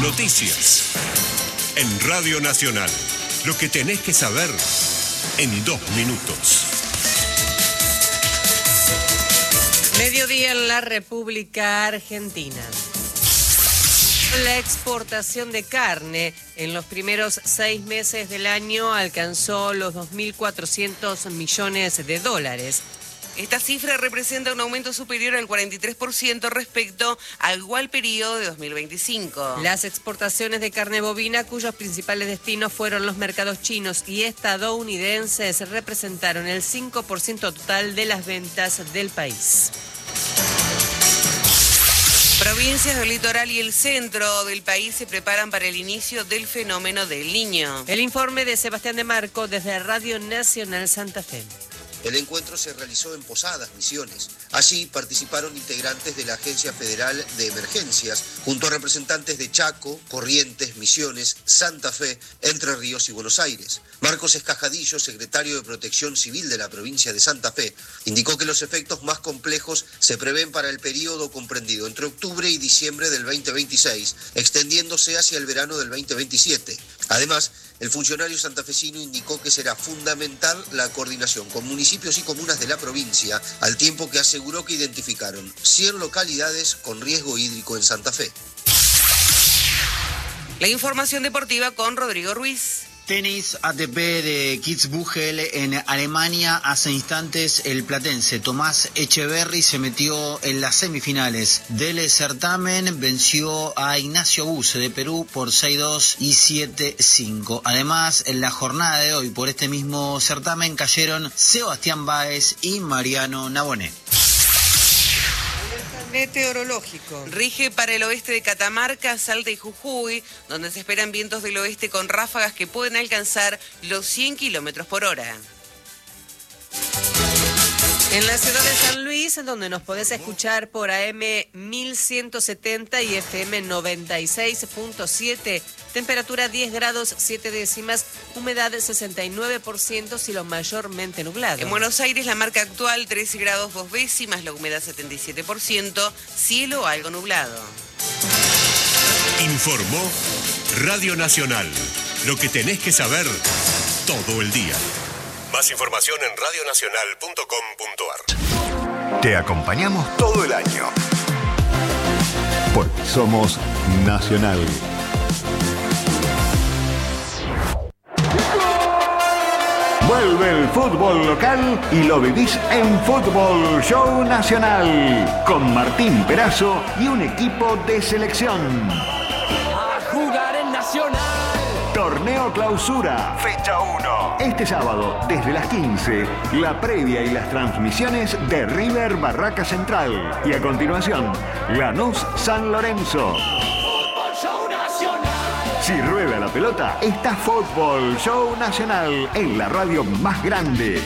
Noticias. En Radio Nacional. Lo que tenés que saber en 2 minutos. Mediodía en la República Argentina. La exportación de carne en los primeros 6 meses del año alcanzó los 2.400 millones de dólares. Esta cifra representa un aumento superior al 43% respecto al igual periodo de 2025. Las exportaciones de carne bovina, cuyos principales destinos fueron los mercados chinos y estadounidenses, representaron el 5% total de las ventas del país. Provincias del litoral y el centro del país se preparan para el inicio del fenómeno del Niño. El informe de Sebastián de Marco desde Radio Nacional Santa Fe. El encuentro se realizó en Posadas, Misiones. Allí participaron integrantes de la Agencia Federal de Emergencias, junto a representantes de Chaco, Corrientes, Misiones, Santa Fe, Entre Ríos y Buenos Aires. Marcos Escajadillo, secretario de Protección Civil de la provincia de Santa Fe, indicó que los efectos más complejos se prevén para el periodo comprendido entre octubre y diciembre del 2026, extendiéndose hacia el verano del 2027. Además, el funcionario santafesino indicó que será fundamental la coordinación con municipios y comunas de la provincia, al tiempo que aseguró que identificaron 100 localidades con riesgo hídrico en Santa Fe. La información deportiva con Rodrigo Ruiz. Tenis ATP de Kitzbühel en Alemania. Hace instantes el platense Tomás Echeverry se metió en las semifinales del certamen. Venció a Ignacio Buse de Perú por 6-2 y 7-5. Además, en la jornada de hoy por este mismo certamen cayeron Sebastián Báez y Mariano Naboné. Meteorológico. Rige para el oeste de Catamarca, Salta y Jujuy, donde se esperan vientos del oeste con ráfagas que pueden alcanzar los 100 kilómetros por hora. En la ciudad de San Luis, donde nos podés escuchar por AM 1170 y FM 96.7, temperatura 10 grados 7 décimas, humedad 69%, cielo mayormente nublado. En Buenos Aires, la marca actual 13 grados 2 décimas, la humedad 77%, cielo algo nublado. Informó Radio Nacional. Lo que tenés que saber todo el día. Más información en radionacional.com.ar. Te acompañamos todo el año. Porque somos Nacional. Vuelve el fútbol local y lo vivís en Fútbol Show Nacional. Con Martín Perazo y un equipo de selección. A jugar en Nacional. Torneo Clausura, fecha 1. Este sábado, desde las 15, la previa y las transmisiones de River Barraca Central. Y a continuación, Lanús San Lorenzo. Fútbol Show Nacional. Si rueda la pelota, está Fútbol Show Nacional en la radio más grande.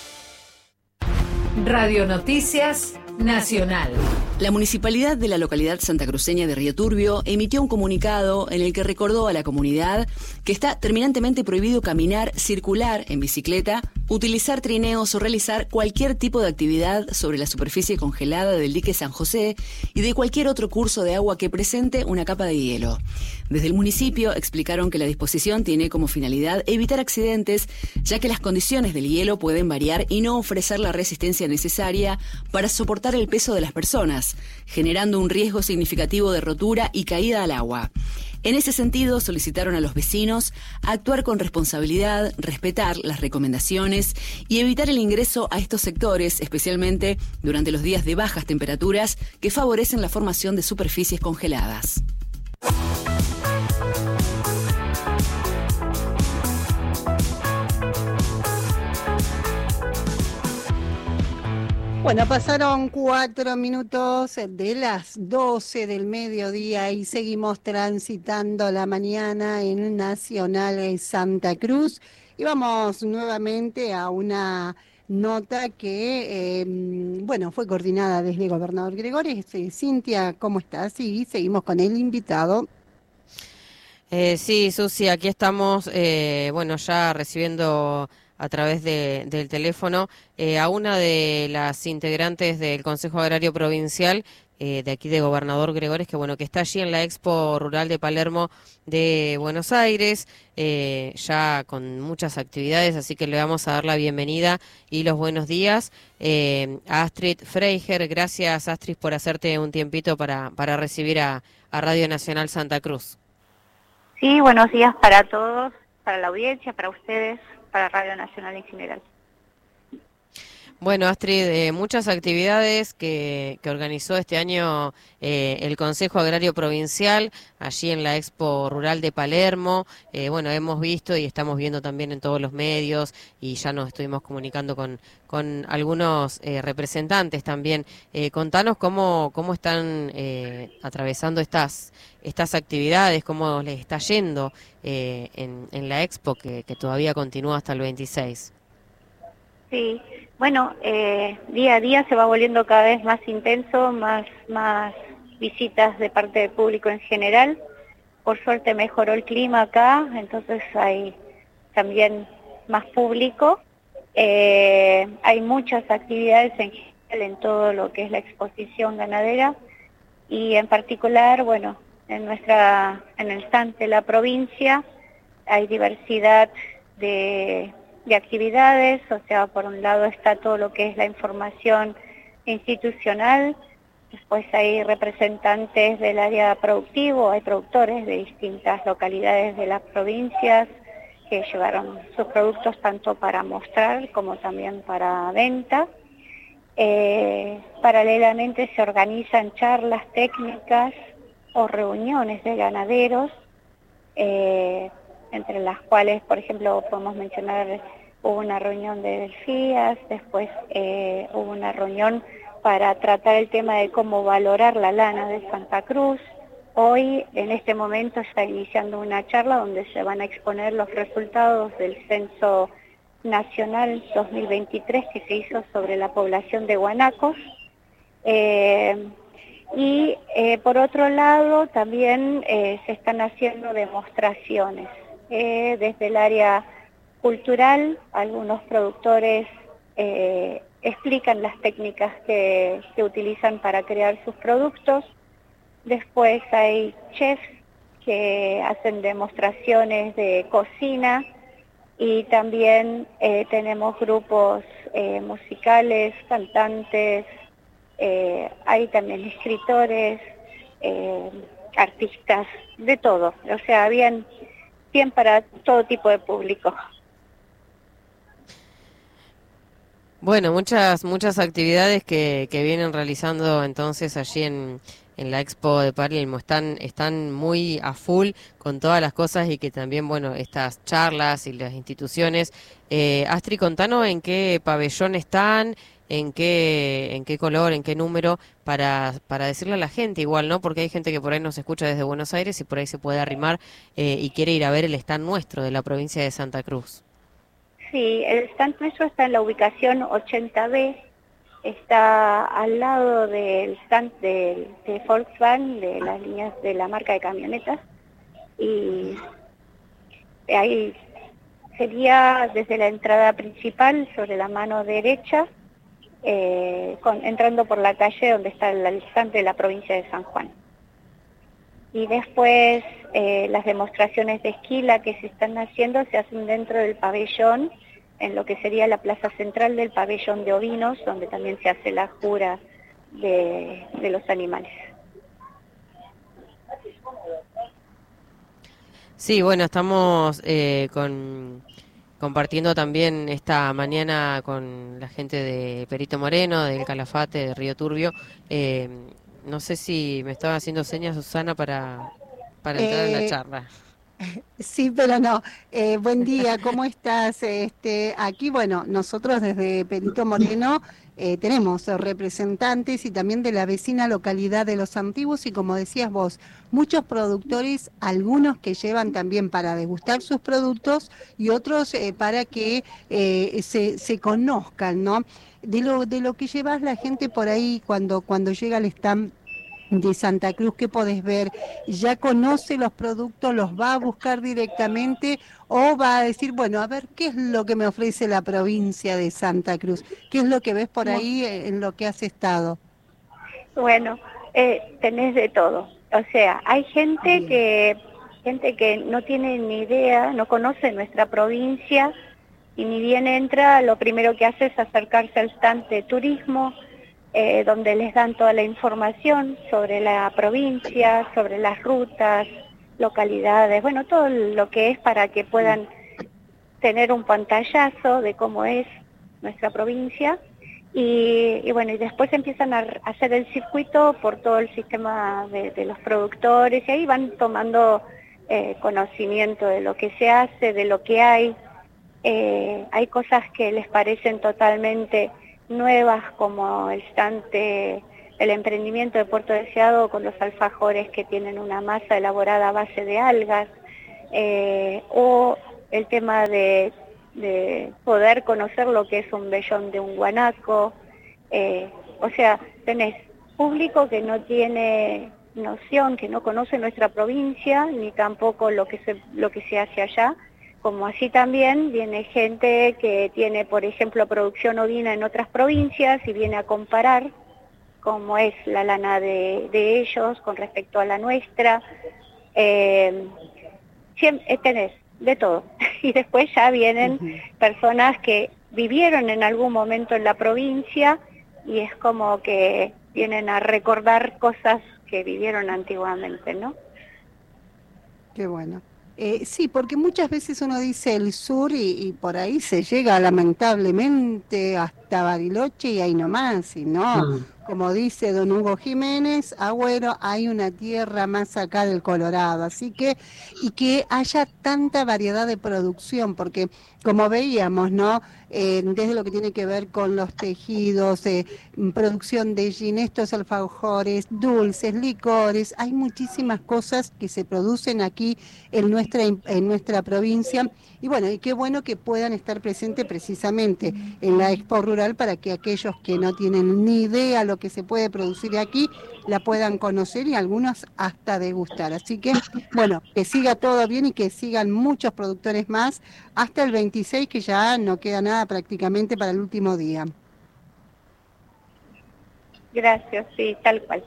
Radio Noticias Nacional. La municipalidad de la localidad santacruceña de Río Turbio emitió un comunicado en el que recordó a la comunidad que está terminantemente prohibido caminar, circular en bicicleta, utilizar trineos o realizar cualquier tipo de actividad sobre la superficie congelada del dique San José y de cualquier otro curso de agua que presente una capa de hielo. Desde el municipio explicaron que la disposición tiene como finalidad evitar accidentes, ya que las condiciones del hielo pueden variar y no ofrecer la resistencia necesaria para soportar el peso de las personas, generando un riesgo significativo de rotura y caída al agua. En ese sentido, solicitaron a los vecinos actuar con responsabilidad, respetar las recomendaciones y evitar el ingreso a estos sectores, especialmente durante los días de bajas temperaturas que favorecen la formación de superficies congeladas. Bueno, pasaron 4 minutos de las 12 del mediodía y seguimos transitando la mañana en Nacional Santa Cruz. Y vamos nuevamente a una nota que, fue coordinada desde el gobernador Gregores. Cintia, ¿cómo estás? Sí, seguimos con el invitado. Sí, Susi, aquí estamos, ya recibiendo a través del teléfono a una de las integrantes del Consejo Agrario Provincial de aquí de Gobernador Gregores, que bueno, que está allí en la Expo Rural de Palermo de Buenos Aires, ya con muchas actividades, así que le vamos a dar la bienvenida y los buenos días a Astrid Freijer. Gracias, Astrid, por hacerte un tiempito para recibir a Radio Nacional Santa Cruz. Sí, buenos días para todos, para la audiencia, para ustedes, para Radio Nacional en general. Bueno, Astrid, muchas actividades que organizó este año el Consejo Agrario Provincial, allí en la Expo Rural de Palermo. Bueno, hemos visto y estamos viendo también en todos los medios, y ya nos estuvimos comunicando con algunos representantes también. Contanos cómo están atravesando estas actividades, cómo les está yendo en la Expo, que todavía continúa hasta el 26. Sí, bueno, día a día se va volviendo cada vez más intenso, más visitas de parte del público en general. Por suerte mejoró el clima acá, entonces hay también más público. Hay muchas actividades en general en todo lo que es la exposición ganadera, y en particular, bueno, en el stand de la provincia hay diversidad de actividades. O sea, por un lado está todo lo que es la información institucional, después hay representantes del área productivo, hay productores de distintas localidades de las provincias que llevaron sus productos tanto para mostrar como también para venta. Paralelamente se organizan charlas técnicas o reuniones de ganaderos, entre las cuales, por ejemplo, podemos mencionar, hubo una reunión de Delfías, después hubo una reunión para tratar el tema de cómo valorar la lana de Santa Cruz. Hoy, en este momento, está iniciando una charla donde se van a exponer los resultados del Censo Nacional 2023 que se hizo sobre la población de guanacos. Y por otro lado, también se están haciendo demostraciones. Desde el área cultural, algunos productores explican las técnicas que utilizan para crear sus productos. Después hay chefs que hacen demostraciones de cocina, y también tenemos grupos musicales, cantantes, hay también escritores, artistas, de todo. O sea, bien para todo tipo de público. Bueno, muchas actividades que vienen realizando entonces allí en la Expo de Palermo. Están muy a full con todas las cosas, y que también, bueno, estas charlas y las instituciones. Astrid, contanos en qué pabellón están, en qué color, en qué número, para decirle a la gente igual, ¿no? Porque hay gente que por ahí nos escucha desde Buenos Aires y por ahí se puede arrimar y quiere ir a ver el stand nuestro de la provincia de Santa Cruz. Sí, el stand nuestro está en la ubicación 80B, está al lado del stand de Volkswagen, de las líneas de la marca de camionetas, y ahí sería desde la entrada principal, sobre la mano derecha, entrando por la calle donde está el stand de la provincia de San Juan. Y después las demostraciones de esquila que se están haciendo se hacen dentro del pabellón, en lo que sería la plaza central del pabellón de ovinos, donde también se hace la jura de los animales. Sí, bueno, estamos compartiendo también esta mañana con la gente de Perito Moreno, del Calafate, de Río Turbio. No sé si me estaba haciendo señas, Susana, para entrar en la charla. Sí, pero no. Buen día, ¿cómo estás? Aquí, bueno, nosotros desde Perito Moreno tenemos representantes y también de la vecina localidad de Los Antiguos, y como decías vos, muchos productores, algunos que llevan también para degustar sus productos y otros para que se conozcan, ¿no? De lo que llevas la gente por ahí cuando llega al stand de Santa Cruz, ¿qué podés ver? ¿Ya conoce los productos, los va a buscar directamente, o va a decir, bueno, a ver, qué es lo que me ofrece la provincia de Santa Cruz? ¿Qué es lo que ves por ahí en lo que has estado? Bueno, tenés de todo. O sea, hay gente que no tiene ni idea, no conoce nuestra provincia y ni bien entra, lo primero que hace es acercarse al stand de turismo, donde les dan toda la información sobre la provincia, sobre las rutas, localidades, bueno, todo lo que es para que puedan tener un pantallazo de cómo es nuestra provincia. Y bueno, y después empiezan a hacer el circuito por todo el sistema de los productores, y ahí van tomando conocimiento de lo que se hace, de lo que hay. Hay cosas que les parecen totalmente nuevas, como el stand el emprendimiento de Puerto Deseado con los alfajores que tienen una masa elaborada a base de algas, o el tema de poder conocer lo que es un vellón de un guanaco. O sea, tenés público que no tiene noción, que no conoce nuestra provincia, ni tampoco lo que se hace allá, como así también viene gente que tiene, por ejemplo, producción ovina en otras provincias y viene a comparar cómo es la lana de ellos con respecto a la nuestra. Siempre tenés de todo. Y después ya vienen personas que vivieron en algún momento en la provincia y es como que vienen a recordar cosas que vivieron antiguamente, ¿no? Qué bueno. Sí, porque muchas veces uno dice el sur y por ahí se llega lamentablemente hasta Bariloche y ahí nomás, y no, como dice don Hugo Jiménez, Agüero, hay una tierra más acá del Colorado, así que, y que haya tanta variedad de producción, porque como veíamos, ¿no? Desde lo que tiene que ver con los tejidos, producción de gin, estos alfajores, dulces, licores, hay muchísimas cosas que se producen aquí en nuestra provincia, y bueno, y qué bueno que puedan estar presentes precisamente en la Expo Rural para que aquellos que no tienen ni idea lo que se puede producir aquí, la puedan conocer y algunos hasta degustar. Así que, bueno, que siga todo bien y que sigan muchos productores más hasta el 26, que ya no queda nada prácticamente para el último día. Gracias, sí, tal cual.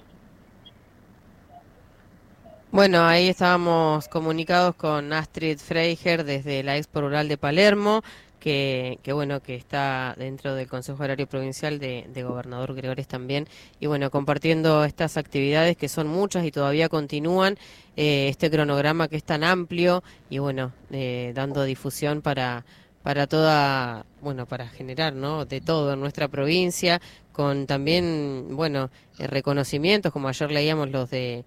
Bueno, ahí estábamos comunicados con Astrid Freijer desde la Expo Rural de Palermo, que bueno, que está dentro del Consejo Agrario Provincial de Gobernador Gregores también, y bueno, compartiendo estas actividades que son muchas y todavía continúan, este cronograma que es tan amplio y bueno, dando difusión para toda, bueno, para generar, ¿no?, de todo en nuestra provincia, con también, bueno, reconocimientos, como ayer leíamos los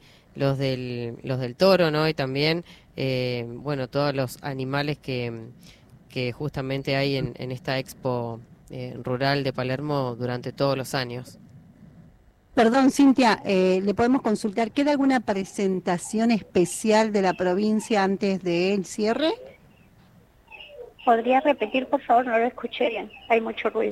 del toro, ¿no? Y también, bueno, todos los animales que justamente hay en esta Expo Rural de Palermo durante todos los años. Perdón, Cintia, le podemos consultar, ¿queda alguna presentación especial de la provincia antes del cierre? ¿Podría repetir, por favor? No lo escuché bien, hay mucho ruido.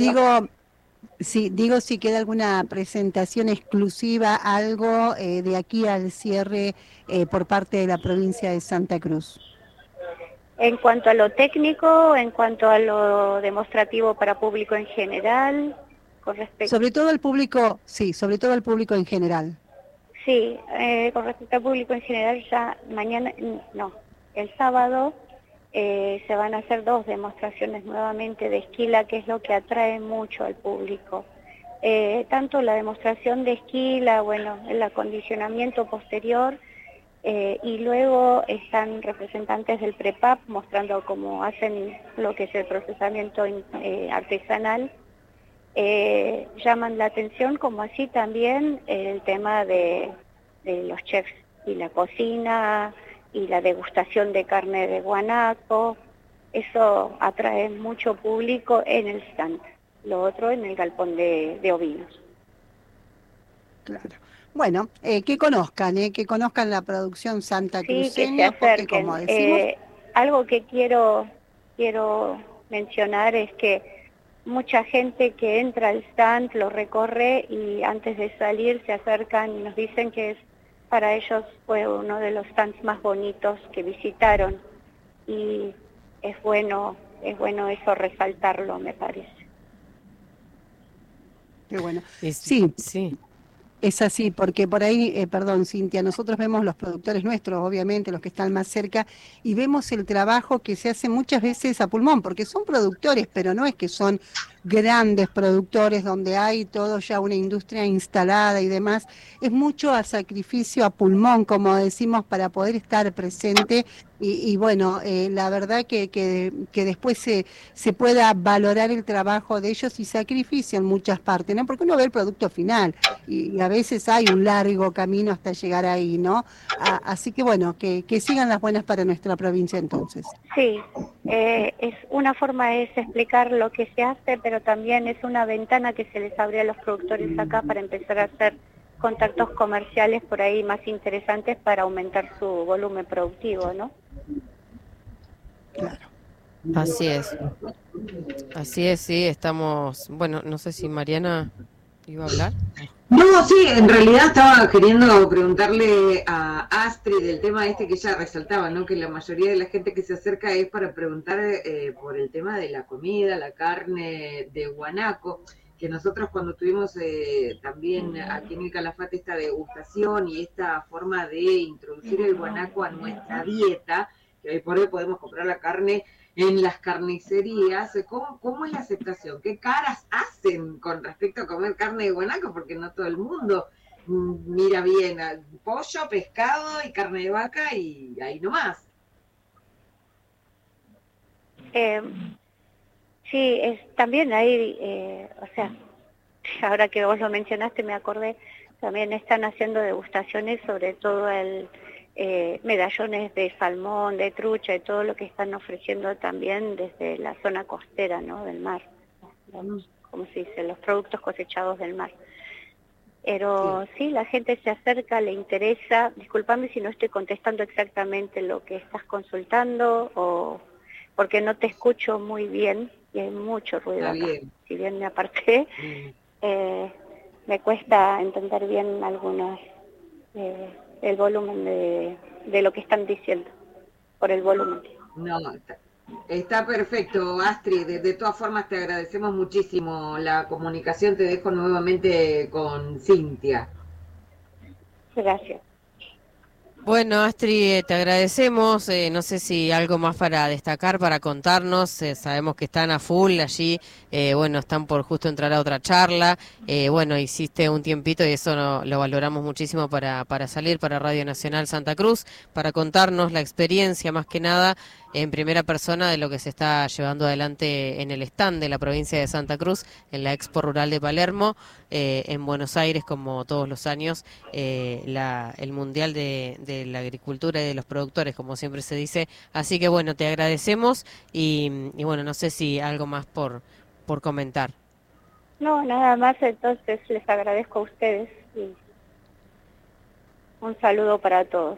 Digo si queda alguna presentación exclusiva, algo de aquí al cierre por parte de la provincia de Santa Cruz. En cuanto a lo técnico, en cuanto a lo demostrativo para público en general, con respecto... Sobre todo al público, sí, sobre todo al público en general. Sí, con respecto al público en general, ya mañana, no, el sábado se van a hacer 2 demostraciones nuevamente de esquila, que es lo que atrae mucho al público. Tanto la demostración de esquila, bueno, el acondicionamiento posterior, y luego están representantes del PREPAP mostrando cómo hacen lo que es el procesamiento artesanal. Llaman la atención, como así también el tema de los chefs y la cocina y la degustación de carne de guanaco. Eso atrae mucho público en el stand, lo otro en el galpón de ovinos. Claro. Bueno, que conozcan la producción santacruceña, sí, que se acerquen. Porque como decimos... algo que quiero mencionar es que mucha gente que entra al stand lo recorre y antes de salir se acercan y nos dicen que para ellos fue uno de los stands más bonitos que visitaron, y es bueno eso resaltarlo, me parece. Qué bueno. Sí. Es así, porque por ahí, perdón, Cintia, nosotros vemos los productores nuestros, obviamente, los que están más cerca, y vemos el trabajo que se hace muchas veces a pulmón, porque son productores, pero no es que son grandes productores donde hay todo ya una industria instalada y demás. Es mucho a sacrificio, a pulmón, como decimos, para poder estar presente. Y bueno, la verdad que después se pueda valorar el trabajo de ellos y sacrificio en muchas partes, ¿no? Porque uno ve el producto final y a veces hay un largo camino hasta llegar ahí, ¿no? Así que bueno, que sigan las buenas para nuestra provincia entonces. Sí, es una forma es explicar lo que se hace, pero también es una ventana que se les abre a los productores acá para empezar a hacer contactos comerciales por ahí más interesantes para aumentar su volumen productivo, ¿no? Claro. Así es, sí, estamos, bueno, no sé si Mariana iba a hablar. No, sí, en realidad estaba queriendo preguntarle a Astrid del tema este que ella resaltaba, ¿no? Que la mayoría de la gente que se acerca es para preguntar por el tema de la comida, la carne de guanaco, que nosotros cuando tuvimos también aquí en el Calafate esta degustación y esta forma de introducir el guanaco a nuestra dieta, que hoy por hoy podemos comprar la carne en las carnicerías, ¿cómo es la aceptación? ¿Qué caras hacen con respecto a comer carne de guanaco? Porque no todo el mundo mira bien al pollo, pescado y carne de vaca y ahí nomás. Sí, también hay, o sea, ahora que vos lo mencionaste me acordé, también están haciendo degustaciones sobre todo el medallones de salmón, de trucha y todo lo que están ofreciendo también desde la zona costera, ¿no? Del mar, como se dice, los productos cosechados del mar. Pero sí, la gente se acerca, le interesa. Discúlpame si no estoy contestando exactamente lo que estás consultando o porque no te escucho muy bien y hay mucho ruido acá. Si bien me aparté, me cuesta entender bien algunas el volumen de lo que están diciendo, por el volumen. No, está perfecto, Astrid. De todas formas te agradecemos muchísimo la comunicación. Te dejo nuevamente con Cintia. Gracias. Bueno, Astrid, te agradecemos. No sé si algo más para destacar, para contarnos. Sabemos que están a full allí. Bueno, están por justo entrar a otra charla. Bueno, hiciste un tiempito y eso lo valoramos muchísimo para salir para Radio Nacional Santa Cruz, para contarnos la experiencia más que nada en primera persona de lo que se está llevando adelante en el stand de la provincia de Santa Cruz, en la Expo Rural de Palermo, en Buenos Aires, como todos los años, el Mundial de la Agricultura y de los Productores, como siempre se dice. Así que bueno, te agradecemos y bueno, no sé si algo más por comentar. No, nada más, entonces les agradezco a ustedes y un saludo para todos.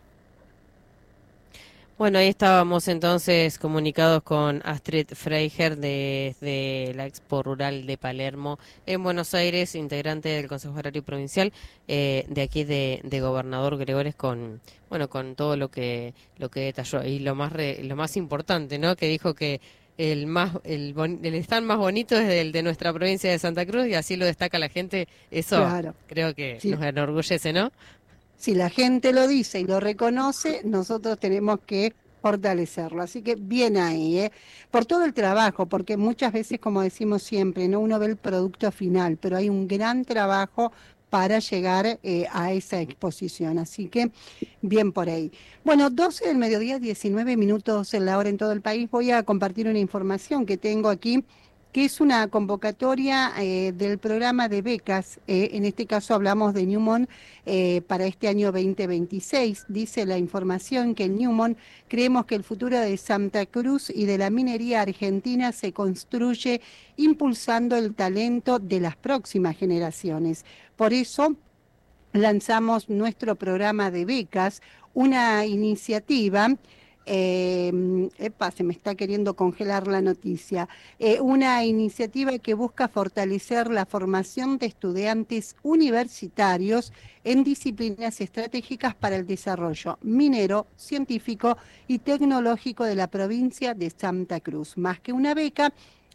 Bueno, ahí estábamos entonces comunicados con Astrid Freijer desde la Expo Rural de Palermo en Buenos Aires, integrante del Consejo Agrario Provincial de aquí de Gobernador Gregores, con todo lo que detalló y lo más importante, ¿no? Que dijo que el stand más bonito es el de nuestra provincia de Santa Cruz y así lo destaca la gente. Eso claro. Creo que sí. Nos enorgullece, ¿no? Si la gente lo dice y lo reconoce, nosotros tenemos que fortalecerlo. Así que bien ahí, por todo el trabajo, porque muchas veces, como decimos siempre, no uno ve el producto final, pero hay un gran trabajo para llegar a esa exposición. Así que bien por ahí. Bueno, 12 del mediodía, 19 minutos en la hora en todo el país. Voy a compartir una información que tengo aquí, que es una convocatoria del programa de becas. En este caso hablamos de Newmont para este año 2026. Dice la información que en Newmont creemos que el futuro de Santa Cruz y de la minería argentina se construye impulsando el talento de las próximas generaciones. Por eso lanzamos nuestro programa de becas, una iniciativa. Se me está queriendo congelar la noticia. Una iniciativa que busca fortalecer la formación de estudiantes universitarios en disciplinas estratégicas para el desarrollo minero, científico y tecnológico de la provincia de Santa Cruz. Más que una beca,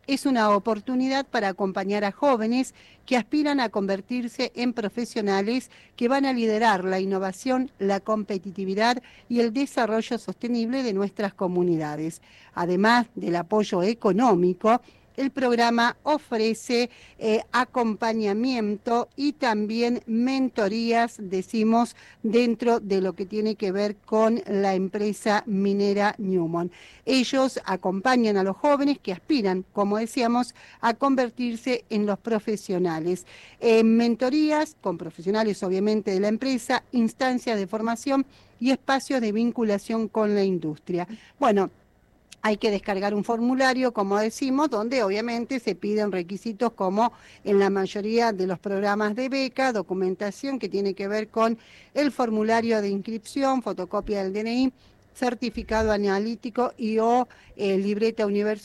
es una oportunidad para acompañar a jóvenes que aspiran a convertirse en profesionales que van a liderar la innovación, la competitividad y el desarrollo sostenible de nuestras comunidades. Además del apoyo económico, el programa ofrece acompañamiento y también mentorías, decimos, dentro de lo que tiene que ver con la empresa minera Newmont. Ellos acompañan a los jóvenes que aspiran, como decíamos, a convertirse en los profesionales. Mentorías con profesionales, obviamente, de la empresa, instancias de formación y espacios de vinculación con la industria. Bueno, hay que descargar un formulario, como decimos, donde obviamente se piden requisitos como en la mayoría de los programas de beca, documentación que tiene que ver con el formulario de inscripción, fotocopia del DNI, certificado analítico y o libreta universitaria.